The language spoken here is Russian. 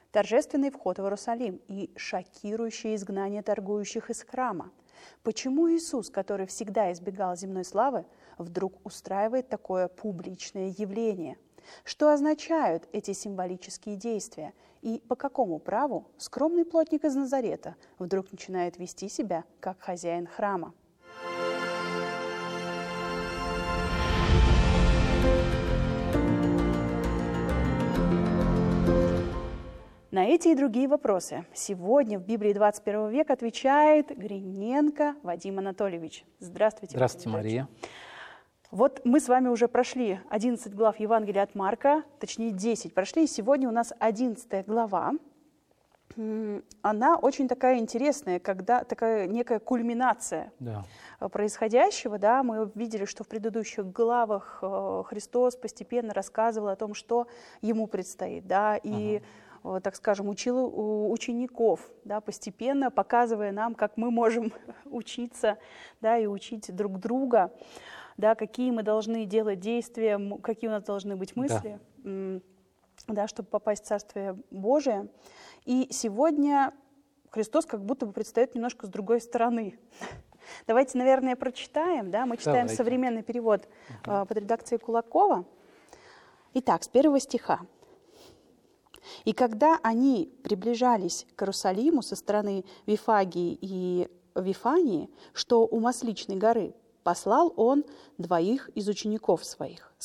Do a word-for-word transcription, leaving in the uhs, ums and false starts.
торжественный вход в Иерусалим и шокирующее изгнание торгующих из храма. Почему Иисус, который всегда избегал земной славы, вдруг устраивает такое публичное явление? Что означают эти символические действия? И по какому праву скромный плотник из Назарета вдруг начинает вести себя как хозяин храма? На эти и другие вопросы сегодня в Библии двадцать первого века отвечает Гриненко Вадим Анатольевич. Здравствуйте, Здравствуйте, Мария. Вот мы с вами уже прошли одиннадцать глав Евангелия от Марка, точнее десять прошли, и сегодня у нас одиннадцатая глава. Она очень такая интересная, когда такая некая кульминация да. происходящего. Да? Мы видели, что в предыдущих главах Христос постепенно рассказывал о том, что ему предстоит, да, и ага. так скажем, учил учеников, да, постепенно показывая нам, как мы можем учиться, да, и учить друг друга, да, какие мы должны делать действия, какие у нас должны быть мысли, да. Да, чтобы попасть в Царствие Божие. И сегодня Христос как будто бы предстает немножко с другой стороны. Давайте, наверное, прочитаем. Да? Мы читаем Давайте. современный перевод uh-huh. под редакцией Кулакова. Итак, с первого стиха. «И когда они приближались к Иерусалиму со стороны Вифагии и Вифании, что у Масличной горы, послал он двоих из учеников своих,